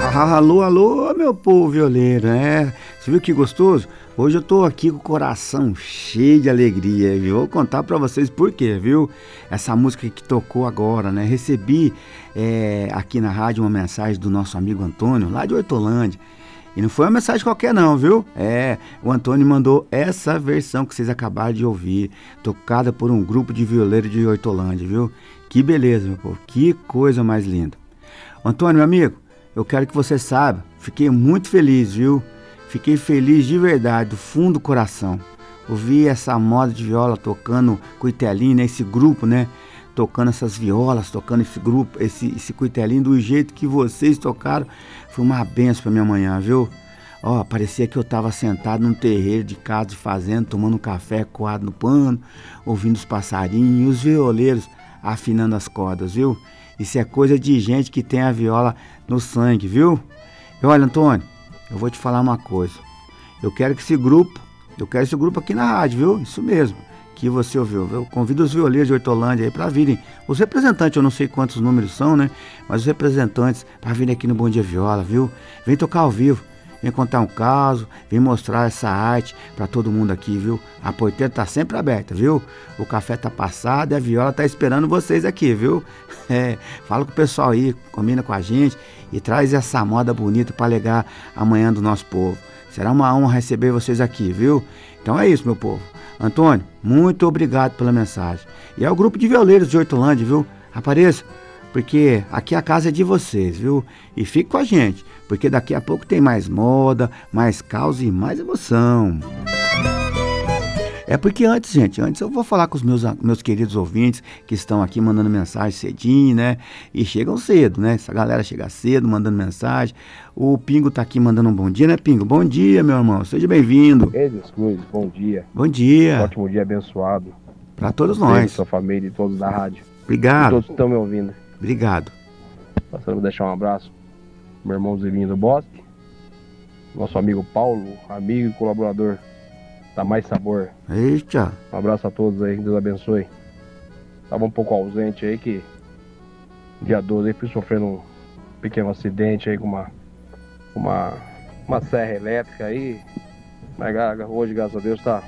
Alô, alô, meu povo violeiro, Você viu que gostoso? Hoje eu tô aqui com o coração cheio de alegria, viu? Vou contar pra vocês por quê, viu? Essa música que tocou agora, né? Recebi aqui na rádio uma mensagem do nosso amigo Antônio, lá de Hortolândia. E não foi uma mensagem qualquer não, viu? O Antônio mandou essa versão que vocês acabaram de ouvir, tocada por um grupo de violeiros de Hortolândia, viu? Que beleza, meu povo, que coisa mais linda. Antônio, meu amigo, eu quero que você saiba, fiquei muito feliz, viu? Fiquei feliz de verdade, do fundo do coração. Ouvi essa moda de viola tocando cuitelinho, né? Esse grupo, né? Tocando essas violas, tocando esse grupo, esse cuitelinho do jeito que vocês tocaram. Foi uma benção pra minha manhã, viu? Parecia que eu tava sentado num terreiro de casa de fazenda, tomando um café coado no pano, ouvindo os passarinhos e os violeiros afinando as cordas, viu? Isso é coisa de gente que tem a viola no sangue, viu? E olha, Antônio, eu vou te falar uma coisa. Eu quero esse grupo aqui na rádio, viu? Isso mesmo, que você ouviu. Eu convido os violeiros de Hortolândia aí para virem. Os representantes, eu não sei quantos números são, né? Mas os representantes para virem aqui no Bom Dia Viola, viu? Vem tocar ao vivo. Vem contar um caso, vem mostrar essa arte para todo mundo aqui, viu? A porteira tá sempre aberta, viu? O café tá passado e a viola tá esperando vocês aqui, viu? Fala com o pessoal aí, combina com a gente e traz essa moda bonita para alegar a manhã do nosso povo. Será uma honra receber vocês aqui, viu? Então é isso, meu povo. Antônio, muito obrigado pela mensagem. E é o grupo de violeiros de Hortolândia, viu? Apareça, porque aqui a casa é de vocês, viu? E fique com a gente, porque daqui a pouco tem mais moda, mais causa e mais emoção. Porque antes eu vou falar com os meus queridos ouvintes que estão aqui mandando mensagem cedinho, né? E chegam cedo, né? Essa galera chega cedo mandando mensagem. O Pingo tá aqui mandando um bom dia, né, Pingo? Bom dia, meu irmão. Seja bem-vindo. Deus Cruz, bom dia. Bom dia. Um ótimo dia abençoado. Para todos você, nós. Sua família e todos da rádio. Obrigado. E todos que estão me ouvindo. Obrigado. Passando a deixar um abraço pro meu irmão Zelinho do Bosque, nosso amigo Paulo, amigo e colaborador da Mais Sabor. Eita. Um abraço a todos aí, que Deus abençoe. Tava um pouco ausente aí, que dia 12 aí fui sofrendo um pequeno acidente aí com uma serra elétrica aí. Mas hoje, graças a Deus, tá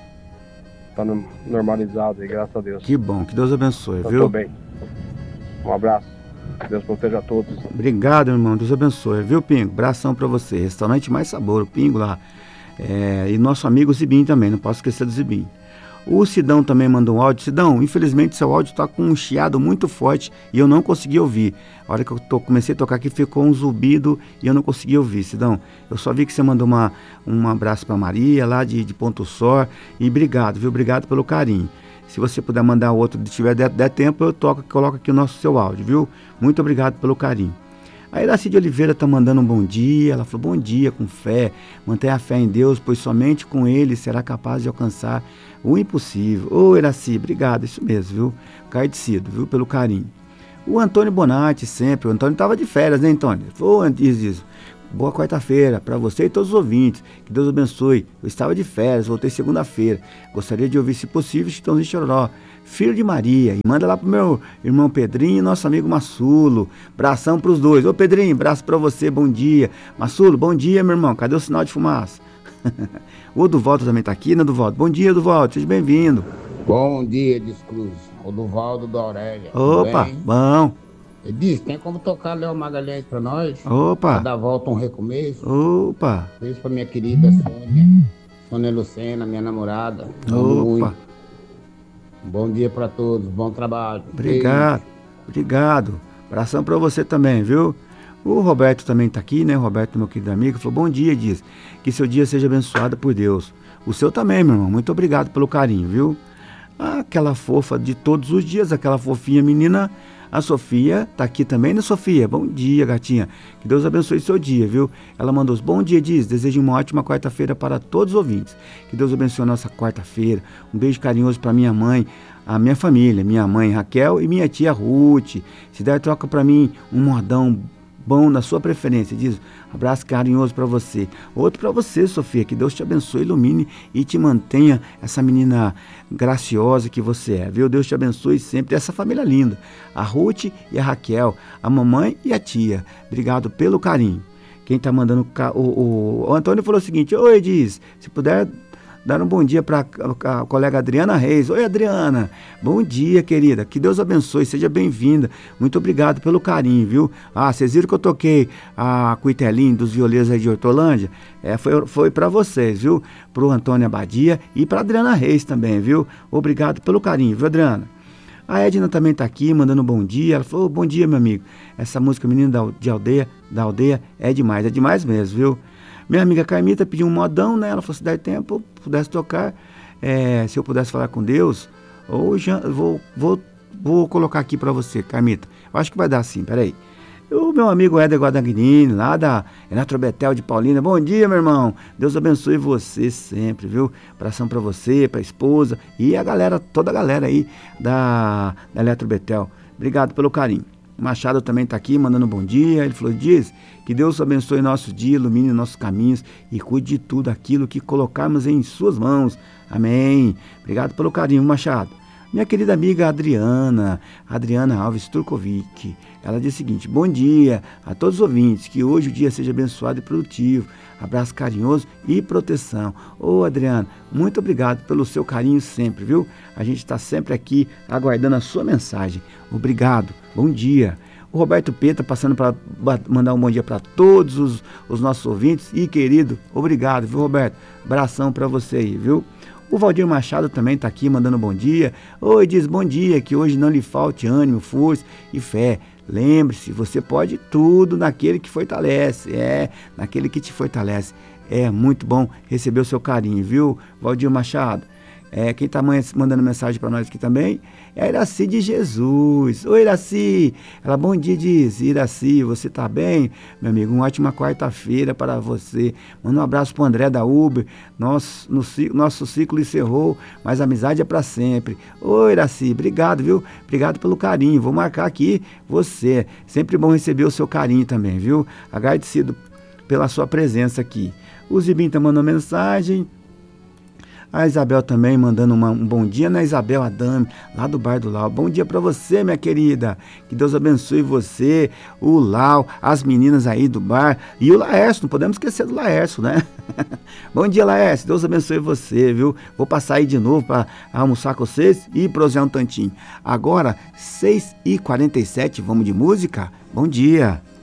normalizado aí, graças a Deus. Que bom, que Deus abençoe, Eu viu? tô bem. Um abraço. Que Deus proteja a todos. Obrigado, irmão. Deus abençoe, viu, Pingo? Abração pra você. Restaurante Mais Sabor, o Pingo lá. E nosso amigo Zibim também, não posso esquecer do Zibim. O Sidão também mandou um áudio. Sidão, infelizmente seu áudio tá com um chiado muito forte e eu não consegui ouvir. A hora que eu comecei a tocar aqui ficou um zumbido e eu não consegui ouvir, Sidão. Eu só vi que você mandou um abraço pra Maria lá de Ponto Sor e obrigado, viu? Obrigado pelo carinho. Se você puder mandar outro, se tiver der tempo, eu coloco aqui o seu áudio, viu? Muito obrigado pelo carinho. A Iraci de Oliveira tá mandando um bom dia. Ela falou, bom dia, com fé. Mantenha a fé em Deus, pois somente com Ele será capaz de alcançar o impossível. Ô, Iraci, obrigado, isso mesmo, viu? Caetecido, viu? Pelo carinho. O Antônio Bonatti, sempre. O Antônio tava de férias, né, Antônio? Foi antes disso. Boa quarta-feira para você e todos os ouvintes. Que Deus abençoe. Eu estava de férias, voltei segunda-feira. Gostaria de ouvir, se possível, Chitãozinho Chororó, Filho de Maria. E manda lá pro meu irmão Pedrinho e nosso amigo Massulo. Abração pros dois. Ô Pedrinho, abraço para você, bom dia. Massulo, bom dia, meu irmão. Cadê o sinal de fumaça? O Duvaldo também tá aqui, né, Duvaldo? Bom dia, Duvaldo. Seja bem-vindo. Bom dia, Descruz. O Duvaldo da Aurélia. Opa, bom. Diz, tem como tocar Léo Magalhães pra nós? Opa. Pra dar volta um recomeço. Opa. Beijo pra minha querida Sônia Lucena, minha namorada. Opa. Bom dia pra todos, bom trabalho. Obrigado, obrigado. Abração pra você também, viu? O Roberto também tá aqui, né? O Roberto, meu querido amigo, falou, bom dia, diz. Que seu dia seja abençoado por Deus. O seu também, meu irmão. Muito obrigado pelo carinho, viu? Aquela fofa de todos os dias, aquela fofinha menina... A Sofia tá aqui também, né, Sofia? Bom dia, gatinha. Que Deus abençoe seu dia, viu? Ela mandou os bom dia, diz. Desejo uma ótima quarta-feira para todos os ouvintes. Que Deus abençoe a nossa quarta-feira. Um beijo carinhoso para minha mãe, a minha família, minha mãe Raquel e minha tia Ruth. Se der, troca para mim um modão bom na sua preferência, diz. Abraço carinhoso para você. Outro para você, Sofia. Que Deus te abençoe, ilumine e te mantenha essa menina graciosa que você é, viu? Deus te abençoe sempre. Essa família linda. A Ruth e a Raquel, a mamãe e a tia. Obrigado pelo carinho. Quem tá mandando... O Antônio falou o seguinte: oi, Edis, se puder dar um bom dia para a colega Adriana Reis. Oi, Adriana, bom dia, querida, que Deus abençoe, seja bem-vinda, muito obrigado pelo carinho, viu? Vocês viram que eu toquei a Cuitelinho dos violeiros aí de Hortolândia? Foi para vocês, viu? Pro Antônio Abadia e pra Adriana Reis também, viu? Obrigado pelo carinho, viu, Adriana? A Edna também tá aqui, mandando um bom dia. Ela falou: bom dia, meu amigo, essa música Menino da Aldeia é demais mesmo, viu? Minha amiga Carmita pediu um modão, né? Ela falou: se der tempo, pudesse tocar, se eu pudesse falar com Deus, ou já, vou colocar aqui para você, Carmita. Eu acho que vai dar sim, peraí. O meu amigo Éder Guadagnini, lá da Eletrobetel de Paulina. Bom dia, meu irmão. Deus abençoe você sempre, viu? Abração para você, para a esposa e a galera, toda a galera aí da Eletrobetel. Obrigado pelo carinho. O Machado também está aqui, mandando um bom dia. Ele falou: diz que Deus abençoe nosso dia, ilumine nossos caminhos e cuide de tudo aquilo que colocarmos em suas mãos. Amém. Obrigado pelo carinho, Machado. Minha querida amiga Adriana Alves Turkovic, ela diz o seguinte: bom dia a todos os ouvintes, que hoje o dia seja abençoado e produtivo. Abraço carinhoso e proteção. Ô, Adriana, muito obrigado pelo seu carinho sempre, viu? A gente está sempre aqui aguardando a sua mensagem. Obrigado, bom dia. O Roberto Peta passando para mandar um bom dia para todos os nossos ouvintes. E querido, obrigado, viu, Roberto? Abração para você aí, viu? O Valdir Machado também está aqui mandando um bom dia. Oi, diz bom dia, que hoje não lhe falte ânimo, força e fé. Lembre-se, você pode tudo naquele que fortalece. Naquele que te fortalece. É muito bom receber o seu carinho, viu, Valdir Machado? Quem está mandando mensagem para nós aqui também é a Iraci de Jesus. Oi, Iraci. Ela: bom dia, diz. Iraci, você tá bem? Meu amigo, uma ótima quarta-feira para você. Manda um abraço pro André da Uber. Nosso ciclo encerrou, mas a amizade é para sempre. Oi, Iraci, obrigado, viu? Obrigado pelo carinho. Vou marcar aqui você. Sempre bom receber o seu carinho também, viu? Agradecido pela sua presença aqui. O Zibim tá mandando mensagem. A Isabel também mandando um bom dia, né? Isabel Adame, lá do Bar do Lau. Bom dia pra você, minha querida. Que Deus abençoe você, o Lau, as meninas aí do bar e o Laércio. Não podemos esquecer do Laércio, né? Bom dia, Laércio. Deus abençoe você, viu? Vou passar aí de novo para almoçar com vocês e prosear um tantinho. Agora, 6h47, vamos de música? Bom dia.